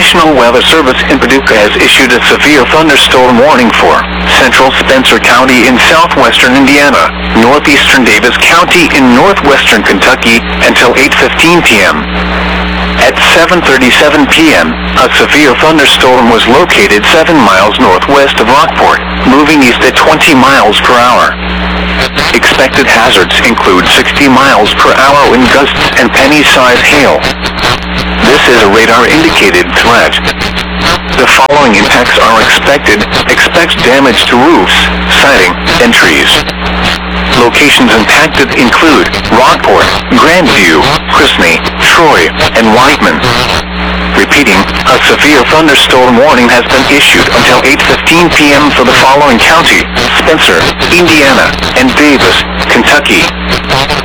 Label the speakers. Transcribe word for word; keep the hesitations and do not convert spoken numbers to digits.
Speaker 1: National Weather Service in Paducah has issued a severe thunderstorm warning for central Spencer County in southwestern Indiana, northeastern Davis County in northwestern Kentucky until eight fifteen p m At seven thirty-seven p m, a severe thunderstorm was located seven miles northwest of Rockport, moving east at twenty miles per hour. Expected hazards include sixty miles per hour wind gusts and penny-sized hail. This is a radar-indicated threat. The following impacts are expected. Expect damage to roofs, siding, and trees. Locations impacted include Rockport, Grandview, Chrisney, Troy, and Whiteman. Repeating, a severe thunderstorm warning has been issued until eight fifteen p m for the following county: Spencer, Indiana, and Davis, Kentucky.